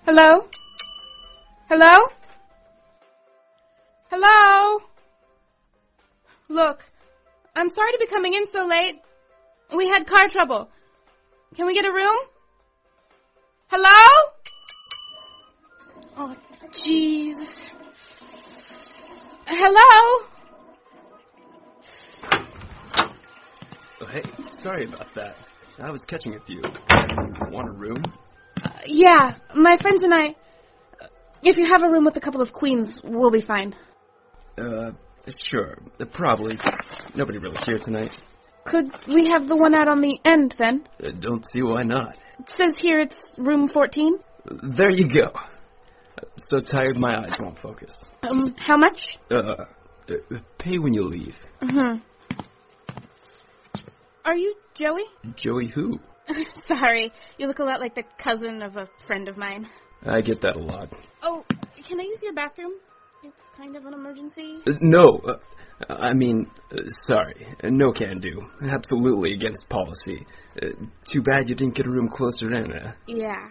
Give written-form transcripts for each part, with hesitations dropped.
Hello? Hello? Hello? Look, I'm sorry to be coming in so late. We had car trouble. Can we get a room? Hello? Oh, jeez. Hello? Oh, hey, sorry about that. I was catching a few. Want a room? Yeah, my friends and I... If you have a room with a couple of queens, we'll be fine. Sure. Probably. Nobody really here tonight. Could we have the one out on the end, then? Don't see why not. It says here it's room 14. There you go. So tired my eyes won't focus. How much? Pay when you leave. Mm-hmm. Are you Joey? Joey who? Sorry, you look a lot like the cousin of a friend of mine. I get that a lot. Oh, can I use your bathroom? It's kind of an emergency. No, sorry. No can do. Absolutely against policy. Too bad you didn't get a room closer in. Yeah.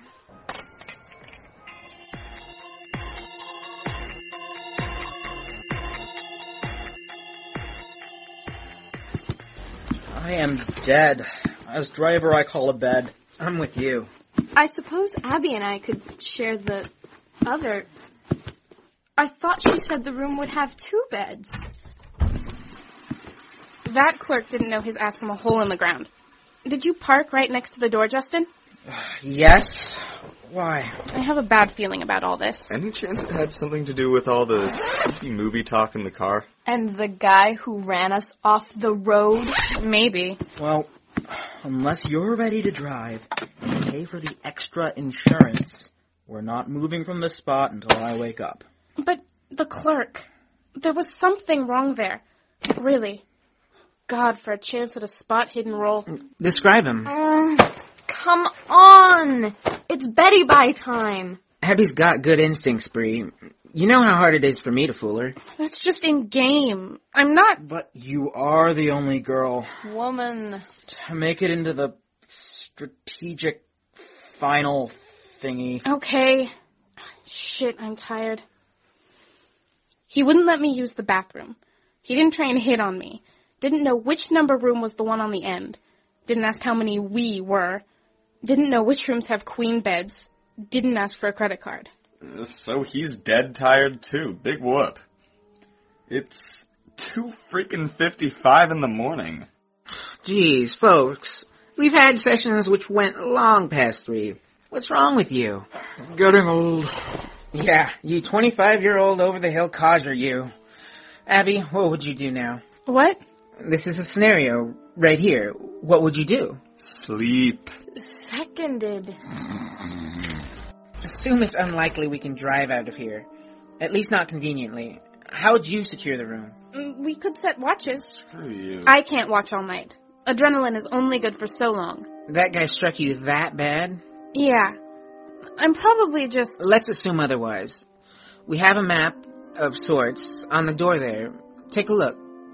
I am dead. As driver, I call a bed. I'm with you. I suppose Abby and I could share the other... I thought she said the room would have 2 beds. That clerk didn't know his ass from a hole in the ground. Did you park right next to the door, Justin? Yes. Why? I have a bad feeling about all this. Any chance it had something to do with all the spooky movie talk in the car? And the guy who ran us off the road? Maybe. Well, unless you're ready to drive and pay for the extra insurance, we're not moving from the spot until I wake up. But the clerk, there was something wrong there. Really. God, for a chance at a spot-hidden role. Describe him. Come on! It's Betty Bye time. Abby's got good instincts, Bree. You know how hard it is for me to fool her. That's just in game. I'm not... But you are the only girl. Woman. To make it into the strategic final thingy. Okay. Shit, I'm tired. He wouldn't let me use the bathroom. He didn't try and hit on me. Didn't know which number room was the one on the end. Didn't ask how many we were. Didn't know which rooms have queen beds. Didn't ask for a credit card. So he's dead tired too. Big whoop. It's 2:55 in the morning. Jeez, folks. We've had sessions which went long past 3. What's wrong with you? Getting old. Yeah, you 25-year-old over-the-hill codger, you. Abby, what would you do now? What? This is a scenario right here. What would you do? Sleep. Seconded. Assume it's unlikely we can drive out of here. At least not conveniently. How would you secure the room? We could set watches. Screw you. I can't watch all night. Adrenaline is only good for so long. That guy struck you that bad? Yeah. I'm probably just... Let's assume otherwise. We have a map of sorts on the door there. Take a look.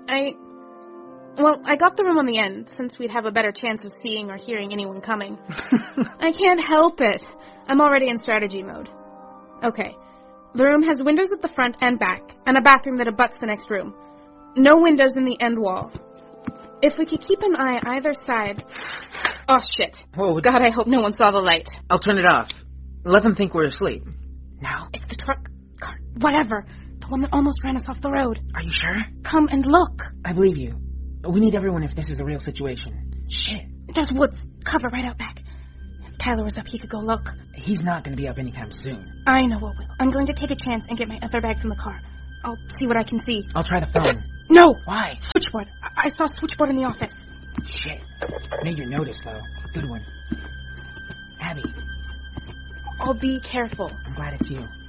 I got the room on the end, since we'd have a better chance of seeing or hearing anyone coming. I can't help it. I'm already in strategy mode. Okay. The room has windows at the front and back, and a bathroom that abuts the next room. No windows in the end wall. If we could keep an eye either side... Oh, shit. Whoa, God, I hope no one saw the light. I'll turn it off. Let them think we're asleep. No, it's the truck. Car. Whatever. The one that almost ran us off the road. Are you sure? Come and look. I believe you. But we need everyone if this is a real situation. Shit. There's woods. Cover right out back. If Tyler was up, he could go look. He's not going to be up anytime soon. I know what will. I'm going to take a chance and get my other bag from the car. I'll see what I can see. I'll try the phone. No! Why? Switchboard. I saw a switchboard in the office. Shit. Major notice, though. Good one. Abby. I'll be careful. I'm glad it's you.